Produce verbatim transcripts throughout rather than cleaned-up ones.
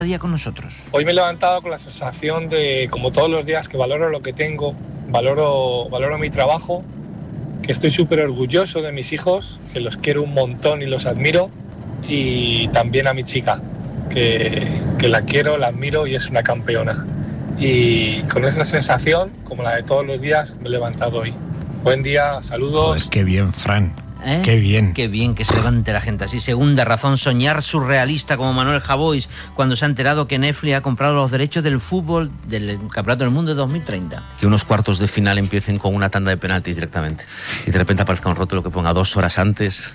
día con nosotros. Hoy me he levantado con la sensación de, como todos los días, que valoro lo que tengo, valoro, valoro mi trabajo, que estoy súper orgulloso de mis hijos, que los quiero un montón y los admiro, y también a mi chica, que, que la quiero, la admiro y es una campeona. Y con esa sensación, como la de todos los días, me he levantado hoy. Buen día, saludos. Joder, qué bien, Fran. ¿Eh? Qué bien. Qué bien que se levante la gente así. Segunda razón, soñar surrealista como Manuel Javois cuando se ha enterado que Netflix ha comprado los derechos del fútbol del Campeonato del Mundo de dos mil treinta. Que unos cuartos de final empiecen con una tanda de penaltis directamente y de repente aparezca un rótulo que ponga dos horas antes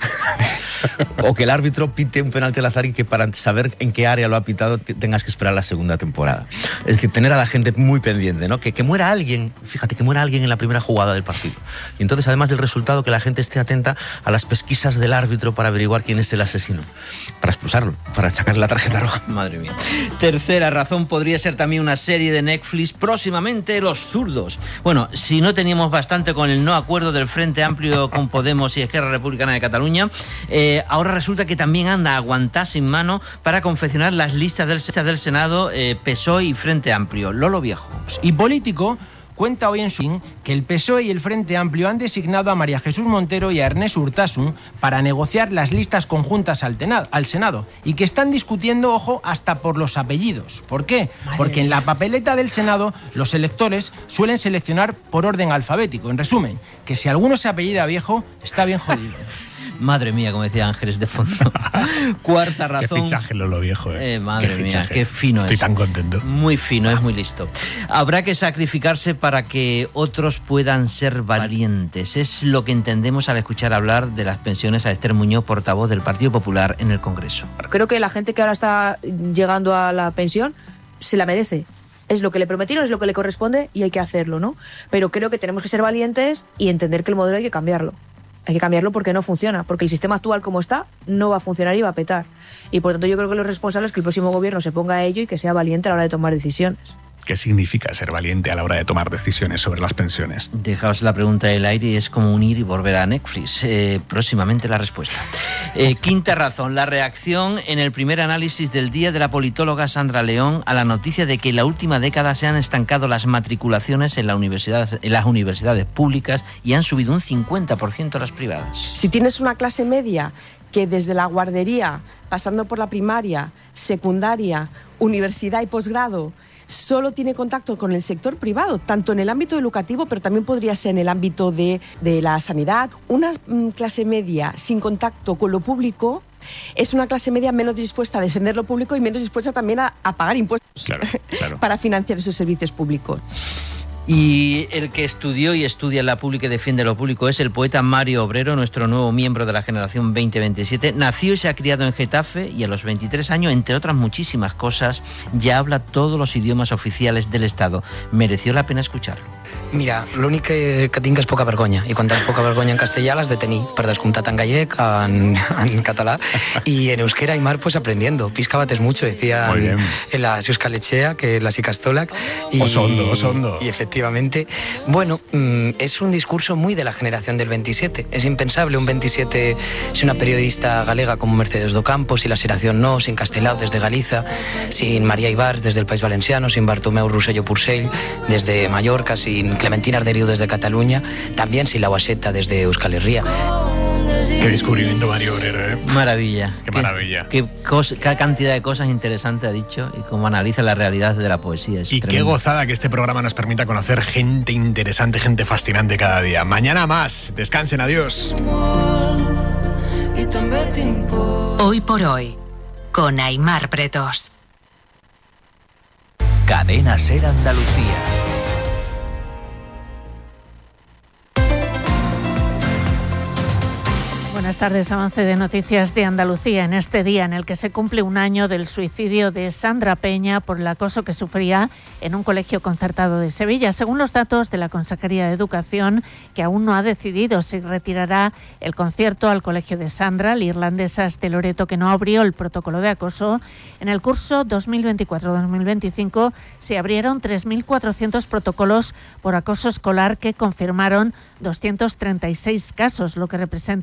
o que el árbitro pite un penalti al azar y que para saber en qué área lo ha pitado tengas que esperar la segunda temporada. Es que tener a la gente muy pendiente, ¿no? Que, que muera alguien, fíjate, que muera alguien en la primera jugada del partido. Y entonces, además del resultado, que la gente esté atenta a las pesquisas del árbitro para averiguar quién es el asesino, para expulsarlo, para sacarle la tarjeta roja. Madre mía. Tercera razón, podría ser también una serie de Netflix, próximamente Los Zurdos. Bueno, si no teníamos bastante con el no acuerdo del Frente Amplio con Podemos y Esquerra Republicana de Cataluña, eh, ahora resulta que también anda a aguantar sin mano para confeccionar las listas del, del Senado, eh, P S O E y Frente Amplio. Lolo Viejo. Y Político cuenta hoy en su que el P S O E y el Frente Amplio han designado a María Jesús Montero y a Ernest Urtasun para negociar las listas conjuntas al, tenado, al Senado y que están discutiendo, ojo, hasta por los apellidos. ¿Por qué? Madre Porque en la papeleta del Senado los electores suelen seleccionar por orden alfabético. En resumen, que si alguno se apellida Viejo, está bien jodido. Madre mía, como decía Ángeles de fondo. Cuarta razón. Qué fichaje, Lolo Viejo, ¿eh? eh madre qué mía, fichaje. qué fino Estoy es. tan contento. Muy fino, es muy listo. Habrá que sacrificarse para que otros puedan ser valientes. Es lo que entendemos al escuchar hablar de las pensiones a Esther Muñoz, portavoz del Partido Popular en el Congreso. Creo que la gente que ahora está llegando a la pensión se la merece. Es lo que le prometieron, es lo que le corresponde y hay que hacerlo, ¿no? Pero creo que tenemos que ser valientes y entender que el modelo hay que cambiarlo. Hay que cambiarlo porque no funciona, porque el sistema actual como está no va a funcionar y va a petar. Y por tanto yo creo que lo responsable es que el próximo gobierno se ponga a ello y que sea valiente a la hora de tomar decisiones. ¿Qué significa ser valiente a la hora de tomar decisiones sobre las pensiones? Dejaos la pregunta del aire y es como unir y volver a Netflix. Eh, próximamente la respuesta. Eh, quinta razón, la reacción en el primer análisis del día de la politóloga Sandra León a la noticia de que en la última década se han estancado las matriculaciones en, la universidad, en las universidades públicas y han subido un cincuenta por ciento las privadas. Si tienes una clase media que desde la guardería, pasando por la primaria, secundaria, universidad y posgrado, solo tiene contacto con el sector privado, tanto en el ámbito educativo, pero también podría ser en el ámbito de, de la sanidad. Una mm, clase media sin contacto con lo público es una clase media menos dispuesta a defender lo público y menos dispuesta también a, a pagar impuestos claro, claro. para financiar esos servicios públicos. Y el que estudió y estudia la pública y defiende lo público es el poeta Mario Obrero, nuestro nuevo miembro de la generación veinte veintisiete. Nació y se ha criado en Getafe y a los veintitrés años, entre otras muchísimas cosas, ya habla todos los idiomas oficiales del Estado. Mereció la pena escucharlo. Mira, l'únic que, que tinc és poca vergonya, i quan tens poca vergonya en castellà l'has de tenir, per descomptat en gallec, en, en català, y en euskera y mar pues aprendiendo. Pisca bates mucho, decía en la Euskalechea, que la Sicastolac. Y, Osondo, Osondo. Y efectivamente, bueno, es un discurso muy de la generación del veintisiete. Es impensable un veintisiete sin una periodista galega como Mercedes Docampo, sin la Xeración No, sin Castelao desde Galiza, sin María Ibar desde el País Valenciano, sin Bartomeu Rosselló Purcell desde Mallorca, sin Clementina Arderiu desde Cataluña, también sin la Guaseta desde Euskal Herria. Qué descubrimiento, Mario Obrero, ¿eh? Maravilla. Qué, qué maravilla. Qué, cosa, qué cantidad de cosas interesantes ha dicho y cómo analiza la realidad de la poesía. Es y tremendo. Qué gozada que este programa nos permita conocer gente interesante, gente fascinante cada día. Mañana más. Descansen, adiós. Hoy por hoy, con Aimar Pretos. Cadena Ser Andalucía. Buenas tardes, avance de noticias de Andalucía en este día en el que se cumple un año del suicidio de Sandra Peña por el acoso que sufría en un colegio concertado de Sevilla. Según los datos de la Consejería de Educación, que aún no ha decidido si retirará el concierto al colegio de Sandra, la irlandesa Este Loreto, que no abrió el protocolo de acoso, en el curso dos mil veinticuatro dos mil veinticinco se abrieron tres mil cuatrocientos protocolos por acoso escolar que confirmaron doscientos treinta y seis casos, lo que representa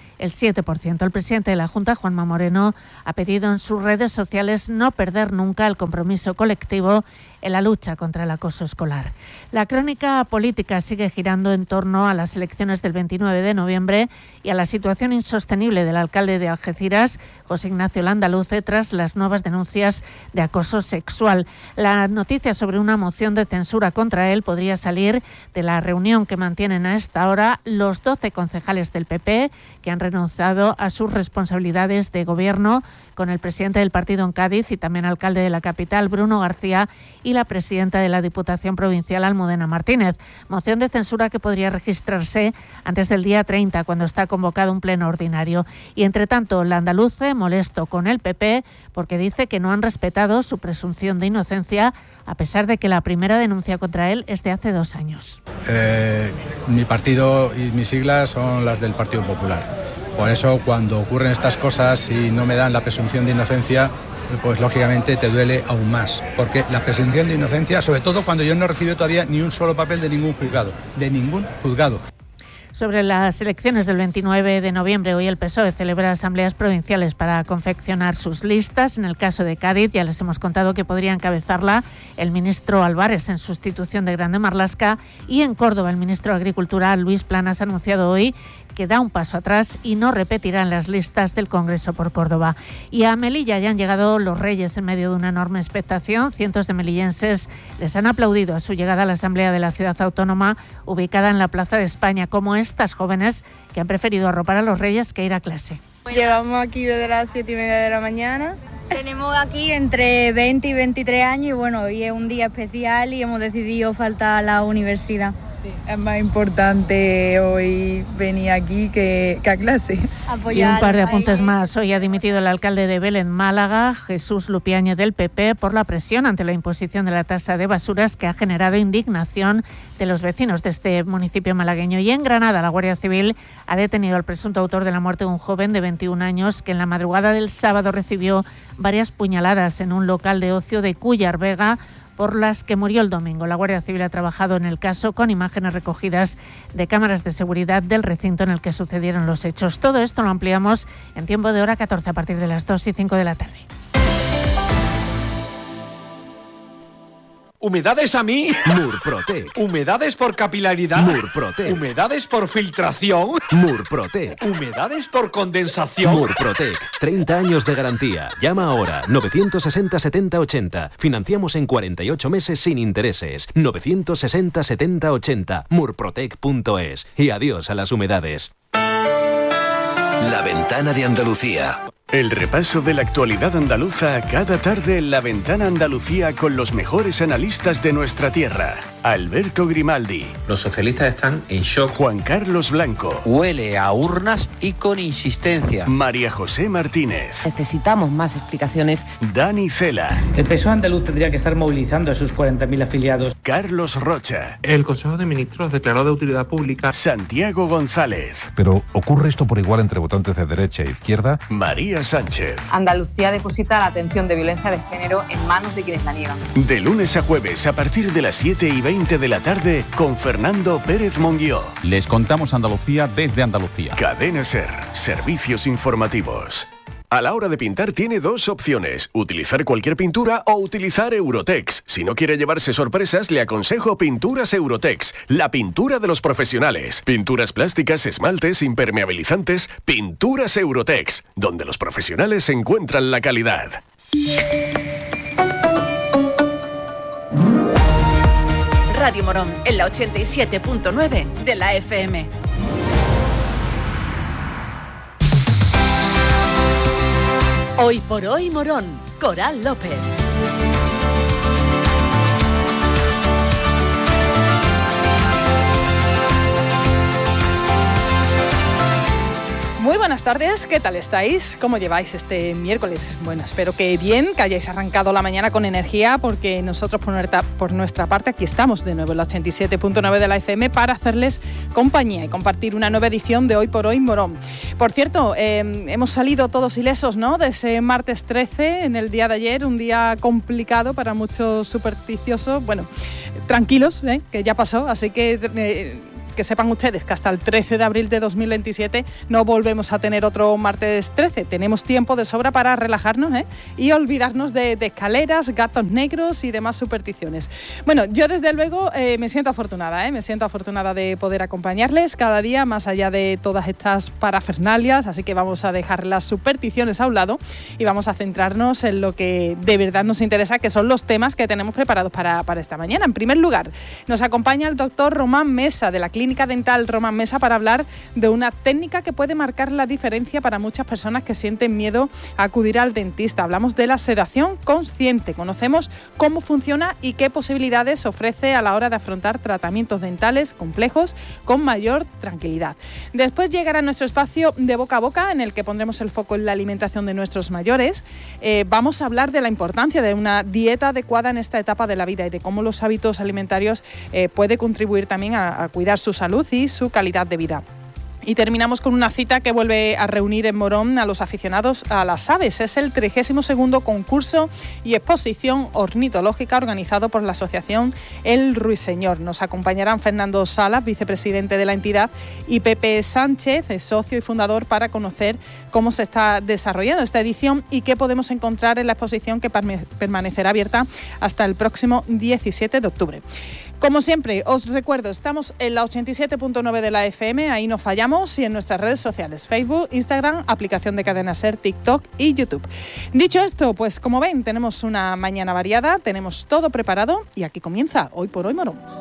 el siete por ciento. El presidente de la Junta, Juanma Moreno, ha pedido en sus redes sociales no perder nunca el compromiso colectivo en la lucha contra el acoso escolar. La crónica política sigue girando en torno a las elecciones del veintinueve de noviembre y a la situación insostenible del alcalde de Algeciras, José Ignacio Landaluce, tras las nuevas denuncias de acoso sexual. La noticia sobre una moción de censura contra él podría salir de la reunión que mantienen a esta hora los doce concejales del P P que han renunciado a sus responsabilidades de gobierno, con el presidente del partido en Cádiz y también alcalde de la capital, Bruno García, y la presidenta de la Diputación Provincial, Almudena Martínez. Moción de censura que podría registrarse antes del día treinta, cuando está convocado un pleno ordinario. Y entre tanto, Landaluce, molesto con el P P, porque dice que no han respetado su presunción de inocencia, a pesar de que la primera denuncia contra él es de hace dos años. Eh, mi partido y mis siglas son las del Partido Popular. Por eso, cuando ocurren estas cosas y no me dan la presunción de inocencia, pues lógicamente te duele aún más. Porque la presunción de inocencia, sobre todo cuando yo no he recibido todavía ni un solo papel de ningún juzgado, de ningún juzgado. Sobre las elecciones del veintinueve de noviembre, hoy el P S O E celebra asambleas provinciales para confeccionar sus listas. En el caso de Cádiz, ya les hemos contado que podría encabezarla el ministro Álvarez en sustitución de Grande Marlaska, y en Córdoba el ministro de Agricultura, Luis Planas, ha anunciado hoy que da un paso atrás y no repetirá en las listas del Congreso por Córdoba. Y a Melilla ya han llegado los Reyes en medio de una enorme expectación. Cientos de melillenses les han aplaudido a su llegada a la Asamblea de la Ciudad Autónoma, ubicada en la Plaza de España, como estas jóvenes que han preferido arropar a los Reyes que ir a clase. Llegamos aquí desde las siete y media de la mañana. Tenemos aquí entre veinte y veintitrés años y bueno, hoy es un día especial y hemos decidido faltar a la universidad. Sí, es más importante hoy venir aquí que, que a clase. Apoyar, y un par de apuntes ahí. Más. Hoy ha dimitido el alcalde de Belén, Málaga, Jesús Lupiáñez, del P P, por la presión ante la imposición de la tasa de basuras, que ha generado indignación de los vecinos de este municipio malagueño. Y en Granada, la Guardia Civil ha detenido al presunto autor de la muerte de un joven de veintiún años que en la madrugada del sábado recibió varias puñaladas en un local de ocio de Cúllar Vega, por las que murió el domingo. La Guardia Civil ha trabajado en el caso con imágenes recogidas de cámaras de seguridad del recinto en el que sucedieron los hechos. Todo esto lo ampliamos en tiempo de hora catorce a partir de las dos y cinco de la tarde. ¿Humedades a mí? Murprotec. ¿Humedades por capilaridad? Murprotec. ¿Humedades por filtración? Murprotec. ¿Humedades por condensación? Murprotec. treinta años de garantía. Llama ahora. novecientos sesenta setenta ochenta. Financiamos en cuarenta y ocho meses sin intereses. novecientos sesenta setenta ochenta. murprotec punto es. Y adiós a las humedades. La Ventana de Andalucía. El repaso de la actualidad andaluza cada tarde en La Ventana Andalucía con los mejores analistas de nuestra tierra. Alberto Grimaldi. Los socialistas están en shock. Juan Carlos Blanco. Huele a urnas y con insistencia. María José Martínez. Necesitamos más explicaciones. Dani Cela. El P S O E andaluz tendría que estar movilizando a sus cuarenta mil afiliados. Carlos Rocha. El Consejo de Ministros declaró de utilidad pública. Santiago González. Pero ¿ocurre esto por igual entre votantes de derecha e izquierda? María Sánchez. Andalucía deposita la atención de violencia de género en manos de quienes la niegan. De lunes a jueves a partir de las siete y veinte de la tarde con Fernando Pérez Monguió. Les contamos Andalucía desde Andalucía. Cadena SER. Servicios informativos. A la hora de pintar tiene dos opciones, utilizar cualquier pintura o utilizar Eurotex. Si no quiere llevarse sorpresas, le aconsejo Pinturas Eurotex, la pintura de los profesionales. Pinturas plásticas, esmaltes, impermeabilizantes, Pinturas Eurotex, donde los profesionales encuentran la calidad. Radio Morón, en la ochenta y siete punto nueve de la F M. Hoy por hoy Morón, Coral López. Muy buenas tardes, ¿qué tal estáis? ¿Cómo lleváis este miércoles? Bueno, espero que bien, que hayáis arrancado la mañana con energía, porque nosotros por nuestra, por nuestra parte aquí estamos de nuevo en la ochenta y siete punto nueve de la F M para hacerles compañía y compartir una nueva edición de Hoy por Hoy Morón. Por cierto, eh, hemos salido todos ilesos, ¿no?, de ese martes trece, en el día de ayer, un día complicado para muchos supersticiosos. Bueno, tranquilos, ¿eh?, que ya pasó, así que... Eh, que sepan ustedes que hasta el trece de abril de dos mil veintisiete no volvemos a tener otro martes trece. Tenemos tiempo de sobra para relajarnos, ¿eh? Y olvidarnos de, de escaleras, gatos negros y demás supersticiones. Bueno, yo desde luego eh, me siento afortunada, ¿eh? Me siento afortunada de poder acompañarles cada día, más allá de todas estas parafernalias, así que vamos a dejar las supersticiones a un lado y vamos a centrarnos en lo que de verdad nos interesa, que son los temas que tenemos preparados para, para esta mañana. En primer lugar, nos acompaña el doctor Román Mesa, de la Clínica Dental Román Mesa, para hablar de una técnica que puede marcar la diferencia para muchas personas que sienten miedo a acudir al dentista. Hablamos de la sedación consciente. Conocemos cómo funciona y qué posibilidades ofrece a la hora de afrontar tratamientos dentales complejos con mayor tranquilidad. Después llegará nuestro espacio de boca a boca, en el que pondremos el foco en la alimentación de nuestros mayores. Eh, vamos a hablar de la importancia de una dieta adecuada en esta etapa de la vida y de cómo los hábitos alimentarios eh, puede contribuir también a, a cuidar su salud y su calidad de vida. Y terminamos con una cita que vuelve a reunir en Morón a los aficionados a las aves. Es el trigésimo segundo concurso y exposición ornitológica organizado por la asociación El Ruiseñor. Nos acompañarán Fernando Salas, vicepresidente de la entidad, y Pepe Sánchez, socio y fundador, para conocer cómo se está desarrollando esta edición y qué podemos encontrar en la exposición, que permanecerá abierta hasta el próximo diecisiete de octubre. Como siempre, os recuerdo, estamos en la ochenta y siete punto nueve de la F M, ahí no fallamos, y en nuestras redes sociales, Facebook, Instagram, aplicación de Cadena Ser, TikTok y YouTube. Dicho esto, pues como ven, tenemos una mañana variada, tenemos todo preparado y aquí comienza Hoy por Hoy Morón.